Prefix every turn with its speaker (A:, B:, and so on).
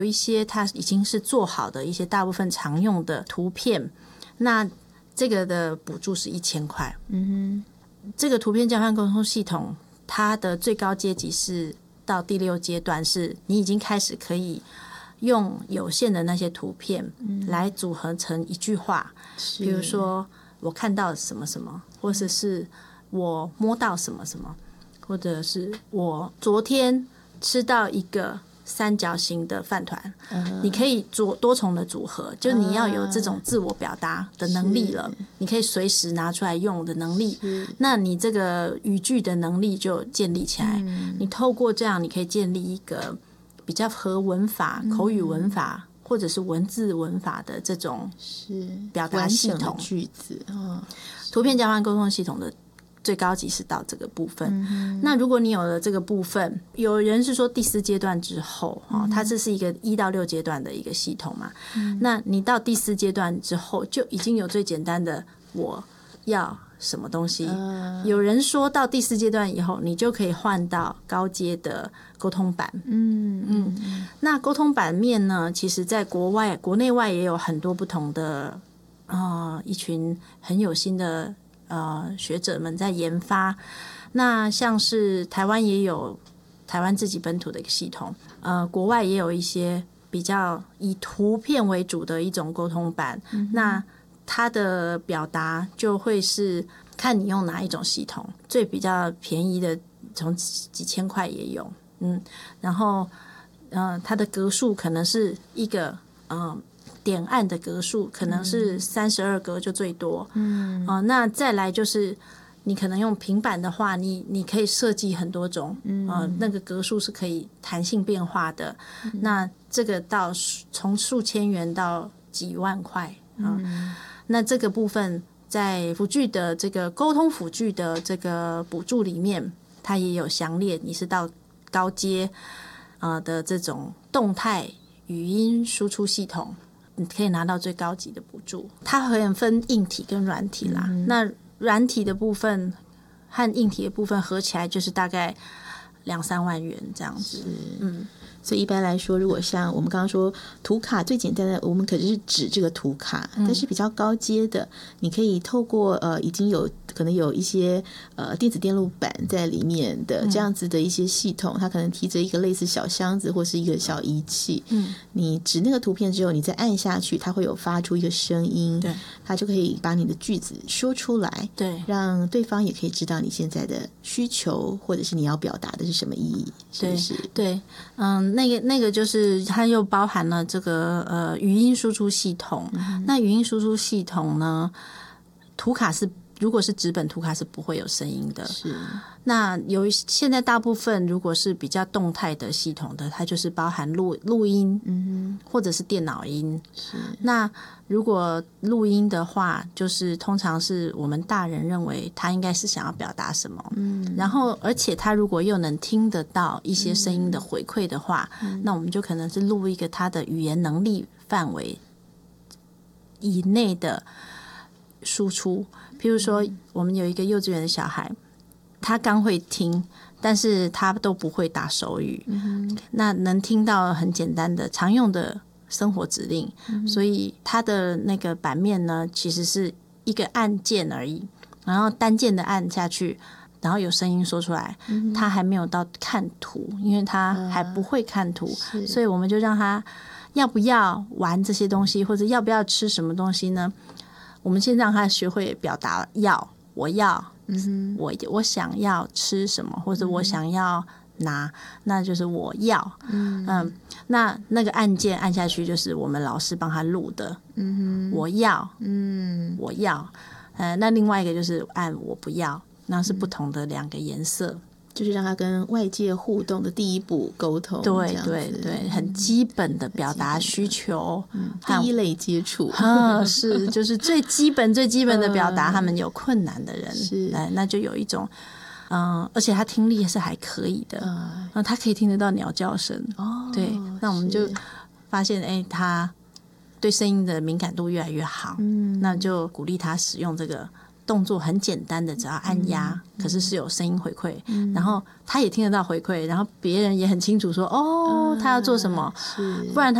A: 有一些它已经是做好的一些大部分常用的图片，那这个的补助是1000块。这个图片交换沟通系统，它的最高阶级是到第6阶段，是你已经开始可以用有限的那些图片来组合成一句话，比如说我看到什么什么，或者是我摸到什么什么，或者是我昨天吃到一个三角形的饭团，你可以做多重的组合，就你要有这种自我表达的能力了，你可以随时拿出来用的能力，那你这个语句的能力就建立起来，你透过这样你可以建立一个比较合文法、口语文法或者是文字文法的这种表达系统
B: 句子。
A: 图片交换沟通系统的最高级是到这个部分，那如果你有了这个部分，有人是说第4阶段之后，它这是一个1到6阶段的一个系统嘛，那你到第4阶段之后就已经有最简单的我要什么东西，有人说到第4阶段以后你就可以换到高阶的沟通版。那沟通版面呢，其实在国内外也有很多不同的一群很有心的学者们在研发，那像是台湾也有台湾自己本土的一个系统，国外也有一些比较以图片为主的一种沟通版，那它的表达就会是看你用哪一种系统，最比较便宜的从几千块也有，然后它的格数可能是一个点按的格数可能是32格就最多，那再来就是你可能用平板的话，你可以设计很多种，那个格数是可以弹性变化的，那这个到从数千元到几万块，那这个部分在辅具的这个沟通辅具的这个补助里面，它也有详列，你是到高阶的这种动态语音输出系统，你可以拿到最高级的补助。它会分硬体跟软体啦，那软体的部分和硬体的部分合起来就是大概2-3万元这样子。
B: 所以一般来说，如果像我们刚刚说图卡最简单的，我们可是指这个图卡，但是比较高阶的，你可以透过已经有可能有一些电子电路板在里面的这样子的一些系统，它可能提着一个类似小箱子或是一个小仪器，你指那个图片之后，你再按下去，它会有发出一个声音，
A: 对，
B: 它就可以把你的句子说出来，
A: 对，
B: 让对方也可以知道你现在的需求或者是你要表达的是什么意义，是不是？
A: 对，那个就是它又包含了这个语音输出系统，那语音输出系统呢，图卡是如果是纸本图卡是不会有声音的，
B: 是。
A: 那现在大部分如果是比较动态的系统的，它就是包含录音，或者是电脑音。
B: 是。
A: 那如果录音的话，就是通常是我们大人认为他应该是想要表达什么，然后而且他如果又能听得到一些声音的回馈的话，那我们就可能是录一个他的语言能力范围以内的输出。譬如说我们有一个幼稚园的小孩，他刚会听，但是他都不会打手语，那能听到很简单的常用的生活指令，所以他的那个版面呢，其实是一个按键而已，然后单键的按下去，然后有声音说出来，他还没有到看图，因为他还不会看图，所以我们就让他要不要玩这些东西，或者要不要吃什么东西呢？我们先让他学会表达我要，我想要吃什么，或者我想要拿，那就是我要，那个按键按下去就是我们老师帮他录的，我要，我要，那另外一个就是按我不要，那是不同的2个颜色。
B: 就是让他跟外界互动的第一步沟通，
A: 对对对，很基本的表达需求，
B: 第一类接触，
A: 是就是最基本的表达，他们有困难的人，
B: 是
A: 那就有一种，而且他听力是还可以的，他可以听得到鸟叫声，对，那我们就发现，他对声音的敏感度越来越好，那就鼓励他使用这个动作很简单的，只要按压，可是有声音回馈，然后他也听得到回馈，然后别人也很清楚说他要做什么，不然